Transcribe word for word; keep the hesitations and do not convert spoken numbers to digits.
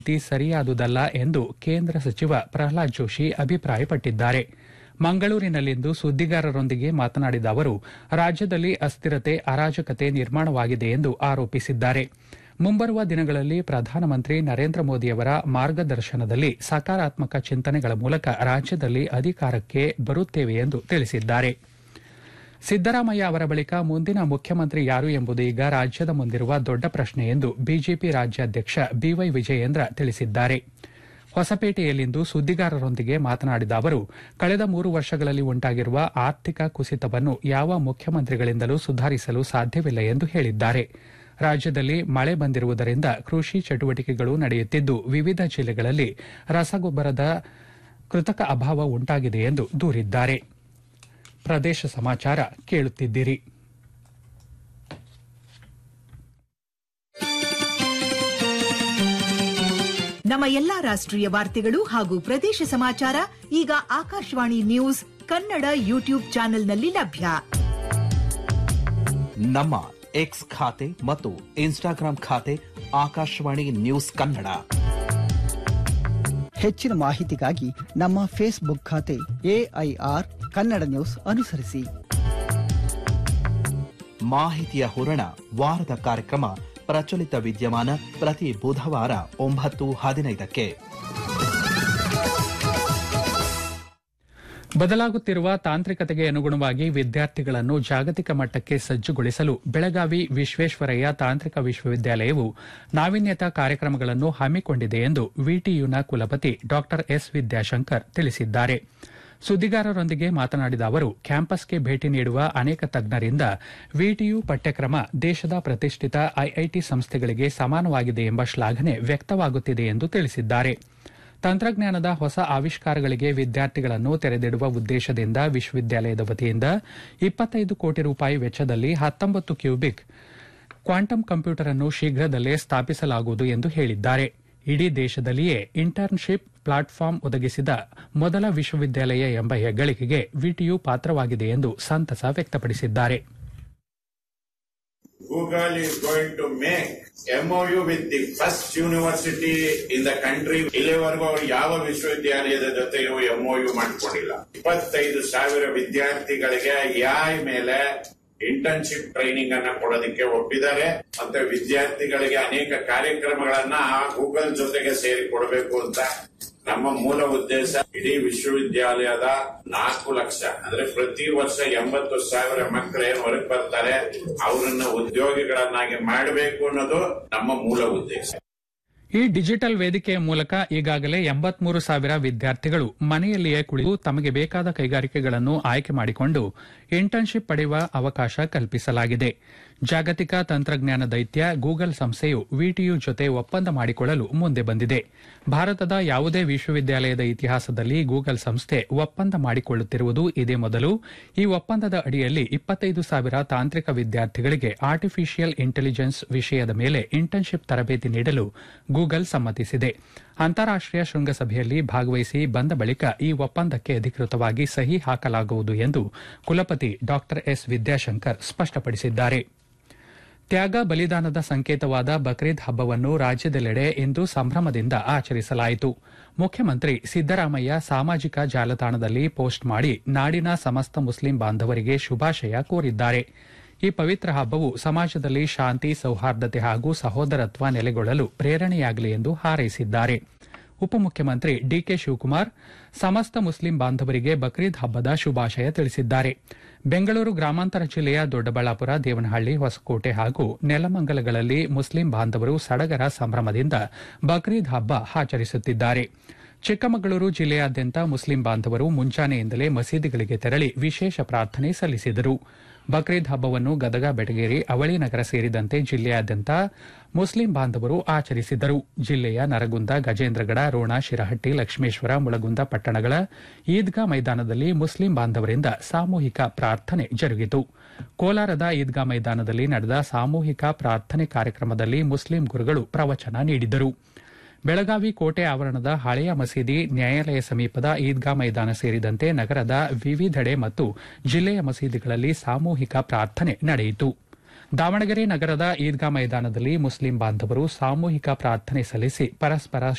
ಸರಿಯಾದುದಲ್ಲ ಎಂದು ಕೇಂದ್ರ ಸಚಿವ ಪ್ರಹ್ಲಾದ್ ಜೋಶಿ ಅಭಿಪ್ರಾಯಪಟ್ಟಿದ್ದಾರೆ. ಮಂಗಳೂರಿನಲ್ಲಿಂದು ಸುದ್ದಿಗಾರರೊಂದಿಗೆ ಮಾತನಾಡಿದ ಅವರು, ರಾಜ್ಯದಲ್ಲಿ ಅಸ್ಥಿರತೆ, ಅರಾಜಕತೆ ನಿರ್ಮಾಣವಾಗಿದೆ ಎಂದು ಆರೋಪಿಸಿದ್ದಾರೆ. ಮುಂಬರುವ ದಿನಗಳಲ್ಲಿ ಪ್ರಧಾನಮಂತ್ರಿ ನರೇಂದ್ರ ಮೋದಿಯವರ ಮಾರ್ಗದರ್ಶನದಲ್ಲಿ ಸಕಾರಾತ್ಮಕ ಚಿಂತನೆಗಳ ಮೂಲಕ ರಾಜ್ಯದಲ್ಲಿ ಅಧಿಕಾರಕ್ಕೆ ಬರುತ್ತೇವೆ ಎಂದು ತಿಳಿಸಿದ್ದಾರೆ. ಸಿದ್ದರಾಮಯ್ಯ ಅವರ ಬಳಿಕ ಮುಂದಿನ ಮುಖ್ಯಮಂತ್ರಿ ಯಾರು ಎಂಬುದು ಈಗ ರಾಜ್ಯದ ಮುಂದಿರುವ ದೊಡ್ಡ ಪ್ರಶ್ನೆ ಎಂದು ಬಿಜೆಪಿ ರಾಜ್ಯಾಧ್ಯಕ್ಷ ಬಿವೈ ವಿಜಯೇಂದ್ರ ತಿಳಿಸಿದ್ದಾರೆ. ಹೊಸಪೇಟೆಯಲ್ಲಿಂದು ಸುದ್ದಿಗಾರರೊಂದಿಗೆ ಮಾತನಾಡಿದ ಅವರು, ಕಳೆದ ಮೂರು ವರ್ಷಗಳಲ್ಲಿ ಉಂಟಾಗಿರುವ ಆರ್ಥಿಕ ಕುಸಿತವನ್ನು ಯಾವ ಮುಖ್ಯಮಂತ್ರಿಗಳಿಂದಲೂ ಸುಧಾರಿಸಲು ಸಾಧ್ಯವಿಲ್ಲ ಎಂದು ಹೇಳಿದ್ದಾರೆ. ರಾಜ್ಯದಲ್ಲಿ ಮಳೆ ಬಂದಿರುವುದರಿಂದ ಕೃಷಿ ಚಟುವಟಿಕೆಗಳು ನಡೆಯುತ್ತಿದ್ದು, ವಿವಿಧ ಜಿಲ್ಲೆಗಳಲ್ಲಿ ರಸಗೊಬ್ಬರದ ಕೃತಕ ಅಭಾವ ಉಂಟಾಗಿದೆ ಎಂದು ದೂರಿದ್ದಾರೆ. ಪ್ರದೇಶ ಸಮಾಚಾರ ಕೇಳುತ್ತಿದ್ದೀರಿ. ನಮ್ಮ ಎಲ್ಲಾ ರಾಷ್ಟ್ರೀಯ ವಾರ್ತೆಗಳು ಹಾಗೂ ಪ್ರದೇಶ ಸಮಾಚಾರ ಈಗ ಆಕಾಶವಾಣಿ ನ್ಯೂಸ್ ಕನ್ನಡ ಯೂಟ್ಯೂಬ್ ಚಾನೆಲ್ನಲ್ಲಿ ಲಭ್ಯ. ನಮ್ಮ ಎಕ್ಸ್ ಖಾತೆ ಮತ್ತು ಇನ್ಸ್ಟಾಗ್ರಾಂ ಖಾತೆ ಆಕಾಶವಾಣಿ ನ್ಯೂಸ್ ಕನ್ನಡ. ಹೆಚ್ಚಿನ ಮಾಹಿತಿಗಾಗಿ ನಮ್ಮ ಫೇಸ್ಬುಕ್ ಖಾತೆ ಎಐಆರ್ ಕನ್ನಡ ನ್ಯೂಸ್ ಅನುಸರಿಸಿ. ಮಾಹಿತಿಯ ಹೂರಣ ವಾರದ ಕಾರ್ಯಕ್ರಮ ಪ್ರಚಲಿತ ವಿದ್ಯಮಾನ ಪ್ರತಿ ಬುಧವಾರ ಒಂಬತ್ತು ಹದಿನೈದಕ್ಕೆ. ಬದಲಾಗುತ್ತಿರುವ ತಾಂತ್ರಿಕತೆಗೆ ಅನುಗುಣವಾಗಿ ವಿದ್ಯಾರ್ಥಿಗಳನ್ನು ಜಾಗತಿಕ ಮಟ್ಟಕ್ಕೆ ಸಜ್ಜುಗೊಳಿಸಲು ಬೆಳಗಾವಿ ವಿಶ್ವೇಶ್ವರಯ್ಯ ತಾಂತ್ರಿಕ ವಿಶ್ವವಿದ್ಯಾಲಯವು ನಾವೀನ್ಯತಾ ಕಾರ್ಯಕ್ರಮಗಳನ್ನು ಹಮ್ಮಿಕೊಂಡಿದೆ ಎಂದು ವಿಟಿಯುನ ಕುಲಪತಿ ಡಾ ಎಸ್ ವಿದ್ಯಾಶಂಕರ್ ತಿಳಿಸಿದ್ದಾರೆ. ಸುದ್ದಿಗಾರರೊಂದಿಗೆ ಮಾತನಾಡಿದ ಅವರು, ಕ್ಯಾಂಪಸ್ಗೆ ಭೇಟಿ ನೀಡುವ ಅನೇಕ ತಜ್ಞರಿಂದ ವಿಟಿಯು ಪಠ್ಯಕ್ರಮ ದೇಶದ ಪ್ರತಿಷ್ಠಿತ ಐಐಟಿ ಸಂಸ್ಥೆಗಳಿಗೆ ಸಮಾನವಾಗಿದೆ ಎಂಬ ಶ್ಲಾಘನೆ ವ್ಯಕ್ತವಾಗುತ್ತಿದೆ ಎಂದು ತಿಳಿಸಿದ್ದಾರೆ. ತಂತ್ರಜ್ಞಾನದ ಹೊಸ ಆವಿಷ್ಕಾರಗಳಿಗೆ ವಿದ್ಯಾರ್ಥಿಗಳನ್ನು ತೆರೆದಿಡುವ ಉದ್ದೇಶದಿಂದ ವಿಶ್ವವಿದ್ಯಾಲಯದ ವತಿಯಿಂದ ಇಪ್ಪತ್ತೈದು ಕೋಟಿ ರೂಪಾಯಿ ವೆಚ್ಚದಲ್ಲಿ ಹತ್ತೊಂಬತ್ತು ಕ್ಯೂಬಿಕ್ ಕ್ವಾಂಟಮ್ ಕಂಪ್ಯೂಟರ್ ಅನ್ನು ಶೀಘ್ರದಲ್ಲೇ ಸ್ಥಾಪಿಸಲಾಗುವುದು ಎಂದು ಹೇಳಿದ್ದಾರೆ. ಇಡೀ ದೇಶದಲ್ಲಿಯೇ ಇಂಟರ್ನ್ಶಿಪ್ ಪ್ಲಾಟ್ಫಾರ್ಮ್ ಒದಗಿಸಿದ ಮೊದಲ ವಿಶ್ವವಿದ್ಯಾಲಯ ಎಂಬ ಹೆಗ್ಗಳಿಕೆಗೆ ವಿಟಿಯು ಪಾತ್ರವಾಗಿದೆ ಎಂದು ಸಂತಸ ವ್ಯಕ್ತಪಡಿಸಿದ್ದಾರೆ. Google is going to make M O U with the first university in the country. ಇಲ್ಲಿವರೆಗೂ ಅವರು ಯಾವ ವಿಶ್ವವಿದ್ಯಾಲಯದ ಜೊತೆಯೂ ಎಂ ಒ ಯು ಮಾಡಿಕೊಂಡಿಲ್ಲ. ಇಪ್ಪತ್ತೈದು ಸಾವಿರ ವಿದ್ಯಾರ್ಥಿಗಳಿಗೆ ಎಐ ಮೇಲೆ ಇಂಟರ್ನ್ಶಿಪ್ ಟ್ರೈನಿಂಗ್ ಅನ್ನ ಕೊಡೋದಕ್ಕೆ ಒಪ್ಪಿದ್ದಾರೆ. ಮತ್ತೆ ವಿದ್ಯಾರ್ಥಿಗಳಿಗೆ ಅನೇಕ ಕಾರ್ಯಕ್ರಮಗಳನ್ನ ಗೂಗಲ್ ಜೊತೆಗೆ ಸೇರಿ ಕೊಡಬೇಕು ಅಂತ ನಮ್ಮ ಮೂಲ ಉದ್ದೇಶ. ಇಡೀ ವಿಶ್ವವಿದ್ಯಾಲಯದ ನಾಲ್ಕು ಲಕ್ಷ ಅಂದ್ರೆ ಪ್ರತಿ ವರ್ಷ ಎಂಬತ್ತು ಸಾವಿರ ಮಕ್ಕಳು ಏನು ಹೊರಗೆ ಬರ್ತಾರೆ ಅವರನ್ನ ಉದ್ಯೋಗಿಗಳನ್ನಾಗಿ ಮಾಡಬೇಕು ಅನ್ನೋದು ನಮ್ಮ ಮೂಲ ಉದ್ದೇಶ. ಈ ಡಿಜಿಟಲ್ ವೇದಿಕೆಯ ಮೂಲಕ ಈಗಾಗಲೇ ಎಂಬತ್ಮೂರು ಸಾವಿರ ವಿದ್ಯಾರ್ಥಿಗಳು ಮನೆಯಲ್ಲಿಯೇ ಕುಳಿತು ತಮಗೆ ಬೇಕಾದ ಕೈಗಾರಿಕೆಗಳನ್ನು ಆಯ್ಕೆ ಮಾಡಿಕೊಂಡು ಇಂಟರ್ನ್ಶಿಪ್ ಪಡೆಯುವ ಅವಕಾಶ ಕಲ್ಪಿಸಲಾಗಿದೆ. ಜಾಗತಿಕ ತಂತ್ರಜ್ಞಾನ ದೈತ್ಯ ಗೂಗಲ್ ಸಂಸ್ಥೆಯು ವಿಟಿಯು ಜೊತೆ ಒಪ್ಪಂದ ಮಾಡಿಕೊಳ್ಳಲು ಮುಂದೆ ಬಂದಿದೆ. ಭಾರತದ ಯಾವುದೇ ವಿಶ್ವವಿದ್ಯಾಲಯದ ಇತಿಹಾಸದಲ್ಲಿ ಗೂಗಲ್ ಸಂಸ್ಥೆ ಒಪ್ಪಂದ ಮಾಡಿಕೊಳ್ಳುತ್ತಿರುವುದು ಇದೇ ಮೊದಲು. ಈ ಒಪ್ಪಂದದ ಅಡಿಯಲ್ಲಿ ಇಪ್ಪತ್ತೈದು ಸಾವಿರ ತಾಂತ್ರಿಕ ವಿದ್ಯಾರ್ಥಿಗಳಿಗೆ ಆರ್ಟಿಫಿಷಿಯಲ್ ಇಂಟೆಲಿಜೆನ್ಸ್ ವಿಷಯದ ಮೇಲೆ ಇಂಟರ್ನ್ಶಿಪ್ ತರಬೇತಿ ನೀಡಲು ಗೂಗಲ್ ಸಮ್ಮತಿಸಿದೆ. ಅಂತಾರಾಷ್ಟೀಯ ಶೃಂಗಸಭೆಯಲ್ಲಿ ಭಾಗವಹಿಸಿ ಬಂದ ಬಳಿಕ ಈ ಒಪ್ಪಂದಕ್ಕೆ ಅಧಿಕೃತವಾಗಿ ಸಹಿ ಹಾಕಲಾಗುವುದು ಎಂದು ಕುಲಪತಿ ಡಾ ಎಸ್ ವಿದ್ಯಾಶಂಕರ್ ಸ್ಪಷ್ಟಪಡಿಸಿದ್ದಾರೆ. ತ್ಯಾಗ ಬಲಿದಾನದ ಸಂಕೇತವಾದ ಬಕ್ರೀದ್ ಹಬ್ಬವನ್ನು ರಾಜ್ಯದೆಲ್ಲೆಡೆ ಇಂದು ಸಂಭ್ರಮದಿಂದ ಆಚರಿಸಲಾಯಿತು. ಮುಖ್ಯಮಂತ್ರಿ ಸಿದ್ದರಾಮಯ್ಯ ಸಾಮಾಜಿಕ ಜಾಲತಾಣದಲ್ಲಿ ಪೋಸ್ಟ್ ಮಾಡಿ ನಾಡಿನ ಸಮಸ್ತ ಮುಸ್ಲಿಂ ಬಾಂಧವರಿಗೆ ಶುಭಾಶಯ ಕೋರಿದ್ದಾರೆ. ಈ ಪವಿತ್ರ ಹಬ್ಬವು ಸಮಾಜದಲ್ಲಿ ಶಾಂತಿ, ಸೌಹಾರ್ದತೆ ಹಾಗೂ ಸಹೋದರತ್ವ ನೆಲೆಗೊಳ್ಳಲು ಪ್ರೇರಣೆಯಾಗಲಿ ಎಂದು ಹಾರೈಸಿದ್ದಾರೆ. ಉಪಮುಖ್ಯಮಂತ್ರಿ ಡಿಕೆ ಶಿವಕುಮಾರ್ ಸಮಸ್ತ ಮುಸ್ಲಿಂ ಬಾಂಧವರಿಗೆ ಬಕ್ರೀದ್ ಹಬ್ಬದ ಶುಭಾಶಯ ತಿಳಿಸಿದ್ದಾರೆ. ಬೆಂಗಳೂರು ಗ್ರಾಮಾಂತರ ಜಿಲ್ಲೆಯ ದೊಡ್ಡಬಳ್ಳಾಪುರ, ದೇವನಹಳ್ಳಿ, ಹೊಸಕೋಟೆ ಹಾಗೂ ನೆಲಮಂಗಲಗಳಲ್ಲಿ ಮುಸ್ಲಿಂ ಬಾಂಧವರು ಸಡಗರ ಸಂಭ್ರಮದಿಂದ ಬಕ್ರೀದ್ ಹಬ್ಬ ಆಚರಿಸುತ್ತಿದ್ದಾರೆ. ಚಿಕ್ಕಮಗಳೂರು ಜಿಲ್ಲೆಯಾದ್ಯಂತ ಮುಸ್ಲಿಂ ಬಾಂಧವರು ಮುಂಜಾನೆಯಿಂದಲೇ ಮಸೀದಿಗಳಿಗೆ ತೆರಳಿ ವಿಶೇಷ ಪ್ರಾರ್ಥನೆ ಸಲ್ಲಿಸಿದರು. ಬಕ್ರೀದ್ ಹಬ್ಬವನ್ನು ಗದಗ, ಬೆಟಗೇರಿ, ಅವಳಿ ನಗರ ಸೇರಿದಂತೆ ಜಿಲ್ಲೆಯಾದ್ಯಂತ ಮುಸ್ಲಿಂ ಬಾಂಧವರು ಆಚರಿಸಿದರು. ಜಿಲ್ಲೆಯ ನರಗುಂದ, ಗಜೇಂದ್ರಗಡ, ರೋಣ, ಶಿರಹಟ್ಟಿ, ಲಕ್ಷ್ಮೇಶ್ವರ, ಮುಳಗುಂದ ಪಟ್ಟಣಗಳ ಈದ್ಗಾ ಮೈದಾನದಲ್ಲಿ ಮುಸ್ಲಿಂ ಬಾಂಧವರಿಂದ ಸಾಮೂಹಿಕ ಪ್ರಾರ್ಥನೆ ಜರುಗಿತು. ಕೋಲಾರದ ಈದ್ಗಾ ಮೈದಾನದಲ್ಲಿ ನಡೆದ ಸಾಮೂಹಿಕ ಪ್ರಾರ್ಥನೆ ಕಾರ್ಯಕ್ರಮದಲ್ಲಿ ಮುಸ್ಲಿಂ ಗುರುಗಳು ಪ್ರವಚನ ನೀಡಿದರು. ಬೆಳಗಾವಿ ಕೋಟೆ ಆವರಣದ ಹಳೆಯ ಮಸೀದಿ, ನ್ಯಾಯಾಲಯ ಸಮೀಪದ ಈದ್ಗಾ ಮೈದಾನ ಸೇರಿದಂತೆ ನಗರದ ವಿವಿಧೆಡೆ ಮತ್ತು ಜಿಲ್ಲೆಯ ಮಸೀದಿಗಳಲ್ಲಿ ಸಾಮೂಹಿಕ ಪ್ರಾರ್ಥನೆ ನಡೆಯಿತು. ದಾವಣಗೆರೆ ನಗರದ ಈದ್ಗಾ ಮೈದಾನದಲ್ಲಿ ಮುಸ್ಲಿಂ ಬಾಂಧವರು ಸಾಮೂಹಿಕ ಪ್ರಾರ್ಥನೆ ಸಲ್ಲಿಸಿ ಪರಸ್ಪರ